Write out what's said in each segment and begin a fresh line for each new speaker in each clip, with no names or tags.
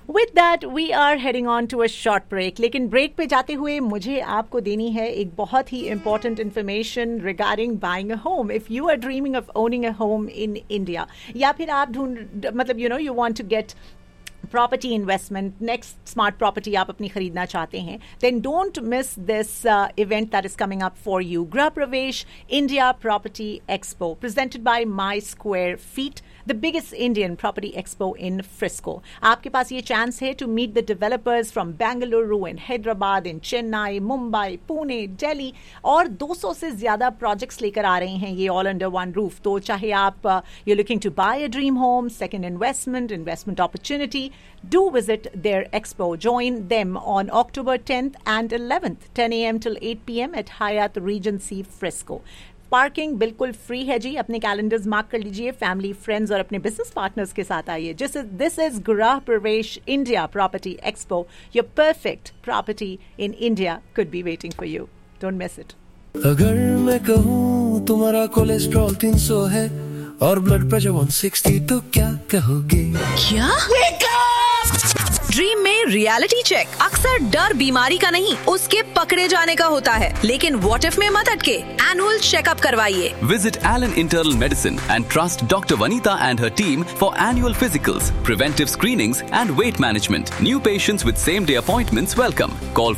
With that, we are heading on to a short break. लेकिन break पे जाते हुए मुझे आपको देनी है एक बहुत ही important information regarding buying a home. If you are dreaming of owning a home in India, या फिर आप you want to get property investment, next smart property आप अपनी खरीदना चाहते हैं, then don't miss this event that is coming up for you. Grah Pravesh India Property Expo, presented by My Square Feet, the biggest Indian property expo in Frisco. आपके पास ये chance है to meet the developers from Bengaluru and Hyderabad, in Chennai, Mumbai, Pune, Delhi, और 200 से ज़्यादा projects लेकर आ रहे हैं ये all under one roof. तो चाहे आप you're looking to buy a dream home, second investment opportunity, do visit their expo. Join them on October 10th and 11th, 10 a.m. till 8 p.m. at Hyatt Regency Frisco. Parking बिल्कुल free है जी. अपने calendars mark कर लीजिए. Family, friends और अपने business partners के साथ आइए. दिस इज ग्राह प्रवेश India property expo. Your perfect property in India could be waiting for you. Don't miss it.
अगर मैं कहूँ तुम्हारा कोलेस्ट्रॉल 300 है और ब्लड प्रेशर 160, तो क्या कहोगे?
क्या? ड्रीम में रियलिटी चेक अक्सर डर बीमारी का नहीं, उसके पकड़े जाने का होता है. लेकिन व्हाट इफ में मत अटके. एनुअल चेकअप करवाइए.
Visit Allen Internal Medicine and trust Dr. Vanita and her team for annual physicals, preventive screenings and weight management. New patients with same-day appointments welcome. Call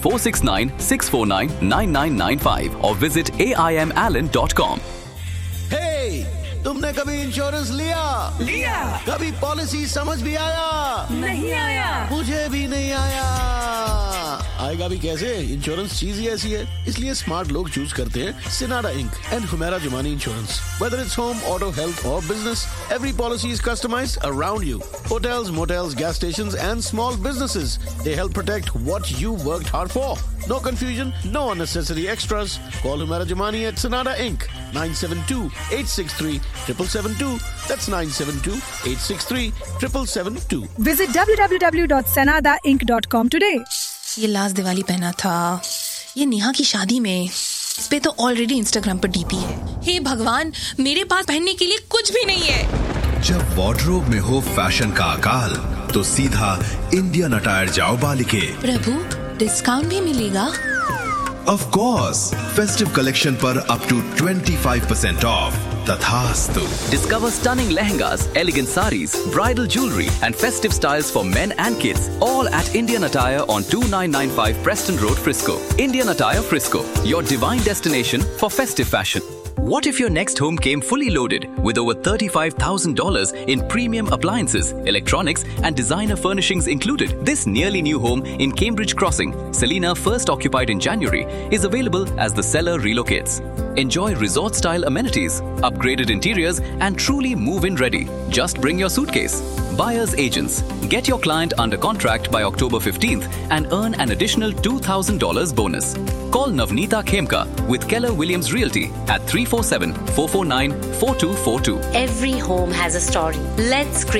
469-649-9995 or visit aimallen.com.
Hey! तुमने कभी insurance लिया? कभी policy समझ भी आया?
नहीं आया.
मुझे भी नहीं आया. आएगा भी कैसे? इंश्योरेंस चीज ही ऐसी है. इसलिए स्मार्ट लोग चूज करते हैं सिनाडा ink and Humera Jumani insurance. Whether it's home, auto, health or business, every policy is customized around you. Hotels, motels, gas stations and small businesses. They help protect what you worked hard for. No confusion, no unnecessary extras. Call Humera Jamani at Sanada Inc. 972-863-7772. That's 972-863-7772.
Visit www.sanadainc.com today.
ये last Diwali पहना था, ये नेहा की शादी में. इस पे तो ऑलरेडी इंस्टाग्राम पर डीपी है. हे भगवान, मेरे पास पहनने के लिए कुछ भी नहीं है.
जब वार्डरोब में हो फैशन का अकाल, तो सीधा इंडियन अटायर जाओ बालिके.
प्रभु, डिस्काउंट भी मिलेगा?
Of course, festive collection पर up to 25% off. तथास्तु.
Discover stunning lehengas, elegant saris, bridal jewelry and festive styles for men and kids. All at Indian Attire on 2995 Preston Road, Frisco. Indian Attire Frisco, your divine destination for festive fashion. What if your next home came fully loaded with over $35,000 in premium appliances, electronics and designer furnishings included? This nearly new home in Cambridge Crossing, Selina, first occupied in January, is available as the seller relocates. Enjoy resort-style amenities, upgraded interiors and truly move-in ready. Just bring your suitcase. Buyer's agents. Get your client under contract by October 15th and earn an additional $2,000 bonus. Call Navneeta Khemka with Keller Williams Realty at 347-449-4242.
Every home has a story. Let's create